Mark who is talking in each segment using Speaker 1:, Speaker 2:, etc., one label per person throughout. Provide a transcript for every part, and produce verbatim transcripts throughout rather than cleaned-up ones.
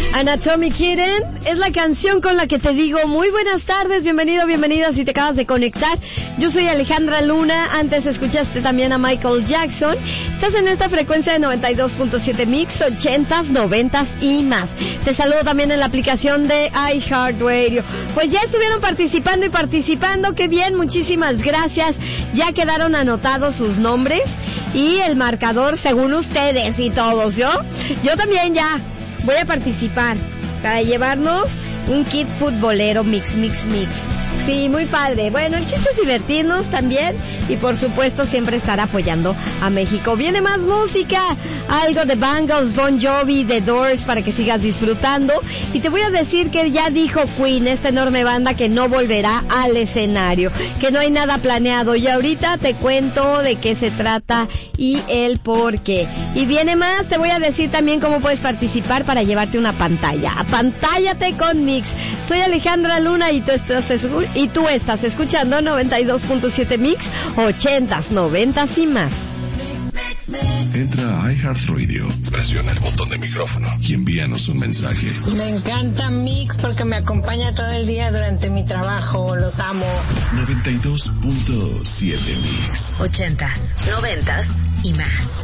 Speaker 1: Anatomic Kitten es la canción con la que te digo muy buenas tardes, bienvenido, bienvenida si te acabas de conectar. Yo soy Alejandra Luna, antes escuchaste también a Michael Jackson. Estás en esta frecuencia de noventa y dos punto siete Mix, ochentas, noventas y más. Te saludo también en la aplicación de iHeartRadio. Pues ya estuvieron participando y participando, qué bien, muchísimas gracias. Ya quedaron anotados sus nombres y el marcador según ustedes y todos, ¿yo? Yo también ya voy a participar para llevarnos un kit futbolero mix, mix, mix. Sí, muy padre. Bueno, el chiste es divertirnos también y por supuesto siempre estar apoyando a México. Viene más música, algo de Bangles, Bon Jovi, The Doors para que sigas disfrutando. Y te voy a decir que ya dijo Queen, esta enorme banda, que no volverá al escenario, que no hay nada planeado. Y ahorita te cuento de qué se trata y el por qué. Y viene más, te voy a decir también cómo puedes participar para llevarte una pantalla. Apantállate con Mix. Soy Alejandra Luna y tú estás y tú estás escuchando noventa y dos punto siete Mix, ochentas, noventas y más.
Speaker 2: Entra a iHeartRadio, presiona el botón de micrófono y envíanos un mensaje.
Speaker 3: Me encanta Mix porque me acompaña todo el día durante mi trabajo, los amo.
Speaker 2: noventa y dos punto siete Mix,
Speaker 4: ochentas, noventas y más.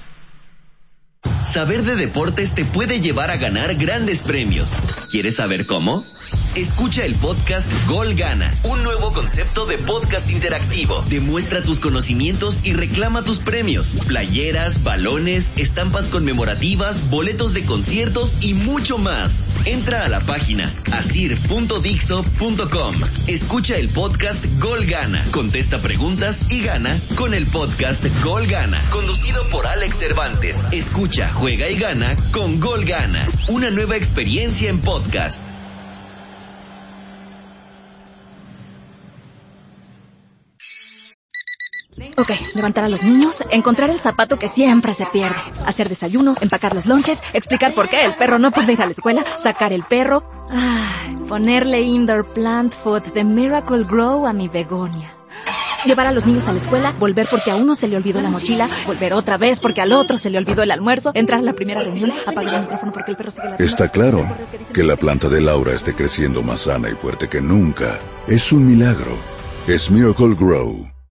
Speaker 5: Saber de deportes te puede llevar a ganar grandes premios. ¿Quieres saber cómo? Escucha el podcast Gol Gana, un nuevo concepto de podcast interactivo. Demuestra tus conocimientos y reclama tus premios. Playeras, balones, estampas conmemorativas, boletos de conciertos y mucho más. Entra a la página asir punto dixo punto com. Escucha el podcast Gol Gana. Contesta preguntas y gana con el podcast Gol Gana. Conducido por Alex Cervantes. Escucha, juega y gana con Gol Gana. Una nueva experiencia en podcast.
Speaker 6: Ok, levantar a los niños, encontrar el zapato que siempre se pierde, hacer desayuno, empacar los lonches, explicar por qué el perro no puede ir a la escuela, sacar el perro, ay, ponerle indoor plant food de Miracle Grow a mi begonia. Llevar a los niños a la escuela, volver porque a uno se le olvidó la mochila, volver otra vez porque al otro se le olvidó el almuerzo, entrar a la primera reunión, apagar el micrófono porque el perro sigue la...
Speaker 2: Está claro que la planta de Laura esté creciendo más sana y fuerte que nunca. Es un milagro. Es Miracle Grow.